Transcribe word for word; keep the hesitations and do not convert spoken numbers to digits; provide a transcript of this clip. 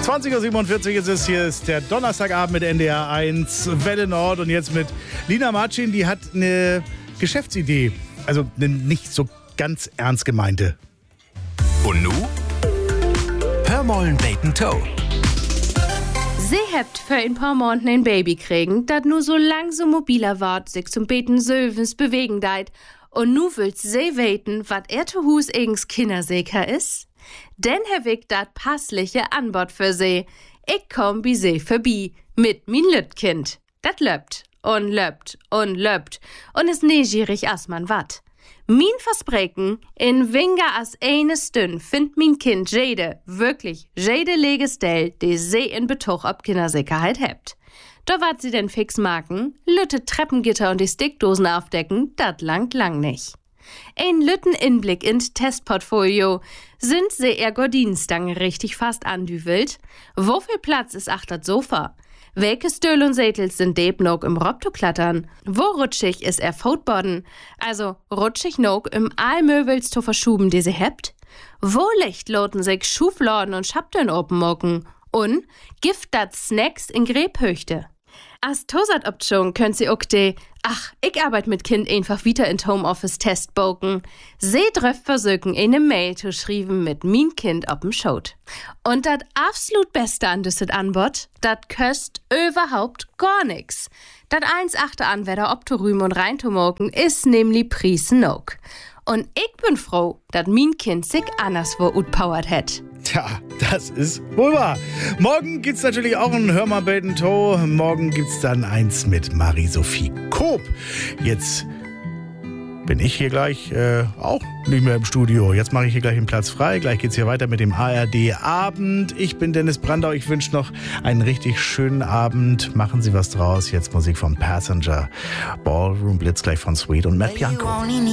zwanzig Uhr siebenundvierzig ist es. Hier ist der Donnerstagabend mit N D R eins Welle Nord und jetzt mit Lina Marcin, die hat eine Geschäftsidee. Also eine nicht so ganz ernst gemeinte. Und nu? Hör mollen Bacon Toe. Sie hebt für ein paar Monaten ein Baby kriegen, dat nu so lang so mobiler wart, sich zum Beten sövens bewegen deit. Und nu willt sie weten, wat er zu Hus eigens Kindersäker is? Denn Herr Wick dat passliche Anbot für sie. Ich komm bi sie vorbei mit min Lütkind. Dat löppt und löppt und löppt und is neugierig as man wat. Min Versprechen, in weniger as eine Stünd find min Kind jede, wirklich jede Legestell, die sie in Betuch ob Kindersicherheit hebt. Da wat sie denn fix machen, lütte Treppengitter und die Stickdosen aufdecken, dat langt lang nicht. Ein lütten Inblick ins Testportfolio. Sind sie ihr Gordinenstangen richtig fast andüvelt? Wo viel Platz ist ach dat Sofa? Welche Stühl und Sätels sind deb nog im Robto-Klattern? Wo rutschig ist er Footboarden? Also rutschig nog im Aalmöbels zu verschuben, die sie hebt? Wo licht loten sich Schufladen und Schabtön openmocken? Und gift dat Snacks in Gräbhöchte? As Tosat-Option könnt sie auch de, ach, ich arbeite mit Kind einfach wieder in Homeoffice testboken. Sie dröft versöken eine Mail zu schreiben mit min Kind ob'm Schot. Und dat absolut Beste an düsset Anbot, dat köst überhaupt gar nix. Dat eins achte Anwärter ob zu rühmen und rein zu moken, is nämlich Priesen nog. Und ich bin froh, dat min Kind sich anderswo utpowert het. Tja, das ist wohl wahr. Morgen gibt's natürlich auch ein Hör mal Bacon Toe. Morgen gibt's dann eins mit Marie-Sophie Koop. Jetzt bin ich hier gleich äh, auch nicht mehr im Studio. Jetzt mache ich hier gleich den Platz frei. Gleich geht's hier weiter mit dem A R D-Abend. Ich bin Dennis Brandau. Ich wünsche noch einen richtig schönen Abend. Machen Sie was draus. Jetzt Musik vom Passenger. Ballroom Blitz gleich von Sweet und Matt Bianco.